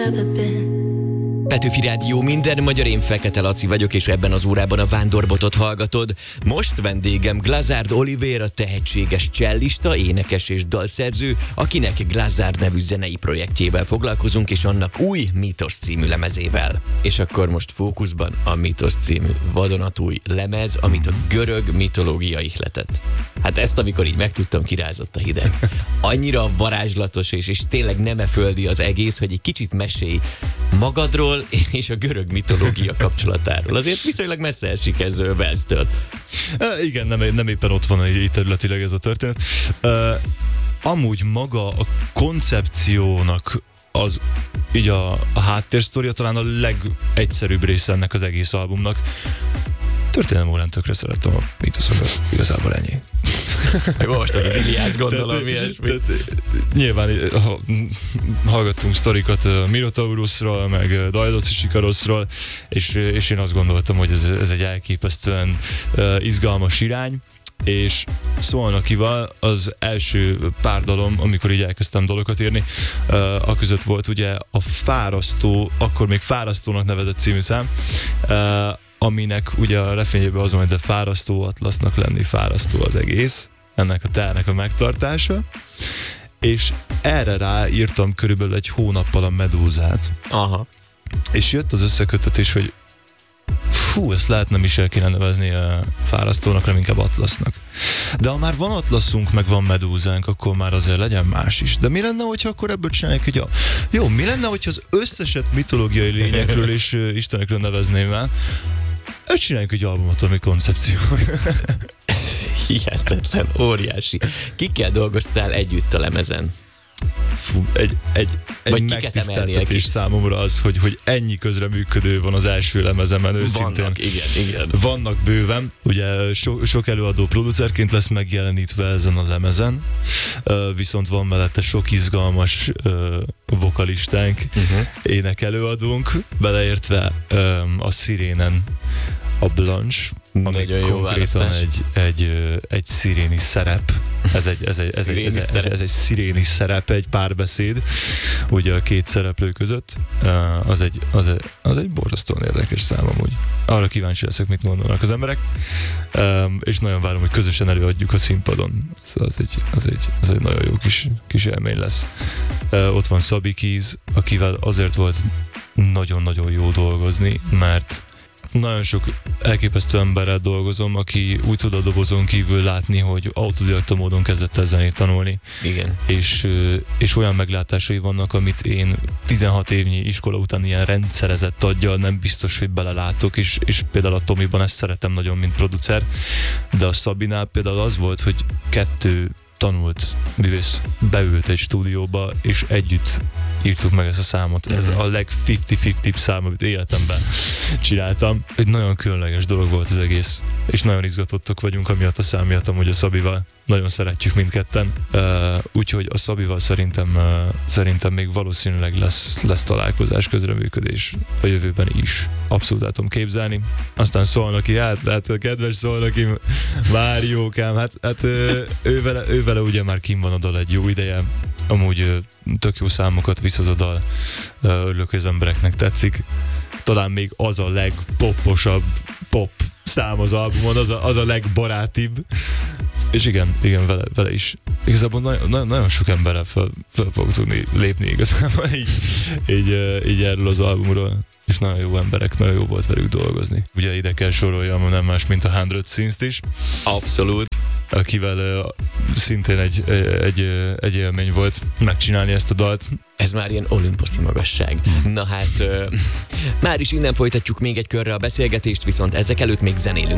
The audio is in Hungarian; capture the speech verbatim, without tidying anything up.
ever been. Petőfi Rádió, minden magyar, én Fekete Laci vagyok, és ebben az órában a Vándorbotot hallgatod. Most vendégem Glazard Oliver, a tehetséges csellista, énekes és dalszerző, akinek Glazard nevű zenei projektjével foglalkozunk, és annak új Mítosz című lemezével. És akkor most fókuszban a Mítosz című vadonatúj lemez, amit a görög mitológia ihletett. Hát ezt, amikor így megtudtam, kirázott a hideg. Annyira varázslatos, és, és tényleg nemeföldi az egész, hogy egy kicsit mesélj magadról és a görög mitológia kapcsolatáról. Azért viszonylag messze esik ez Velsztől. E, igen, nem, nem éppen ott van így területileg ez a történet. E, amúgy maga a koncepciónak az, így a, a háttérsztoria talán a legegyszerűbb része ennek az egész albumnak. Történelem órán tökre szerettem a mítoszokat, igazából ennyi. Megolvastad az Iliász, gondolom, mi ilyesmi. Nyilván ha, hallgattunk sztorikat Minotaurusról, meg Daidosz Ikaroszról, és, és én azt gondoltam, hogy ez, ez egy elképesztően uh, izgalmas irány, és Szolnokival az első pár dalom, amikor így elkezdtem dalokat írni, uh, aközött volt ugye a Fárasztó, akkor még Fárasztónak nevezett című szám, uh, aminek ugye a refrényében az van, hogy de fárasztó atlasznak lenni, fárasztó az egész, ennek a ternek a megtartása, és erre rá írtam körülbelül egy hónappal a Medúzát. Aha. És jött az összekötetés, hogy fú, ezt lehet nem is el kéne nevezni a fárasztónak, hanem inkább atlasznak. De ha már van atlaszunk, meg van medúzánk, akkor már azért legyen más is. De mi lenne, hogyha akkor ebből csinálják, hogy a... Jó, mi lenne, hogyha az összeset mitológiai lényekről és uh, istenekről nevezném el? Ezt csináljuk egy albumot, ami koncepció. Hihetetlen, óriási. Kikkel dolgoztál együtt a lemezen? Fú, egy, egy, egy megtiszteltetés számomra az, hogy, hogy ennyi közreműködő van az első lemezemen, őszintén. Vannak, igen, igen. Vannak bőven. Ugye so, sok előadó producerként lesz megjelenítve ezen a lemezen, uh, viszont van mellette sok izgalmas uh, vokalistánk, uh-huh. énekelőadónk, beleértve um, a Szirénen a Blanche, ami konkrétan egy, egy, egy sziréni szerep. Ez egy, ez egy, ez egy, ez egy, ez egy, ez egy sziréni szerep, egy párbeszéd ugye a két szereplő között. Az egy, az egy, az egy borzasztóan érdekes szám amúgy. Arra kíváncsi leszek, mit mondanak az emberek, és nagyon várom, hogy közösen előadjuk a színpadon. Az egy, az egy, az egy nagyon jó kis, kis élmény lesz. Ott van Szabi Keys, akivel azért volt nagyon-nagyon jó dolgozni, mert nagyon sok elképesztő emberrel dolgozom, aki úgy tud a dobozon kívül látni, hogy autodidakta módon kezdett el zenét tanulni. Igen. És, és olyan meglátásai vannak, amit én tizenhat évnyi iskola után ilyen rendszerezett aggyal nem biztos, hogy belelátok, és, és például a Tomiban ezt szeretem nagyon, mint producer, de a Szabinál például az volt, hogy kettő tanult művész beült egy stúdióba, és együtt írtuk meg ezt a számot. Ez a leg ötven-ötven szám, amit életemben csináltam. Egy nagyon különleges dolog volt az egész, és nagyon izgatottak vagyunk amiatt a szám miatt, amúgy a Szabival. Nagyon szeretjük mindketten. Uh, úgyhogy a Szabival szerintem, uh, szerintem még valószínűleg lesz, lesz találkozás, közreműködés a jövőben is. Abszolút el tudom képzelni. Aztán Szolnoki, hát, hát a kedves Szolnoki, Máriókám, hát, hát ő vele, ő vele ugye már kim van a dal egy jó ideje. Amúgy tök jó számokat visz az a dal. Örülök, hogy az embereknek tetszik. Talán még az a legpoposabb pop szám az albumon, az a, az a legbarátibb. És igen, igen, vele, vele is. Igazából nagyon, nagyon sok emberrel fel, fel fog tudni lépni igazából így, így, így erről az albumról. És nagyon jó emberek, nagyon jó volt velük dolgozni. Ugye ide kell soroljam nem más, mint a Hundred Scenes-t is. Abszolút. Akivel uh, szintén egy, egy, egy élmény volt megcsinálni ezt a dalt. Ez már ilyen olimposzi magasság. Na hát, uh, már is innen folytatjuk még egy körre a beszélgetést, viszont ezek előtt még zenélünk.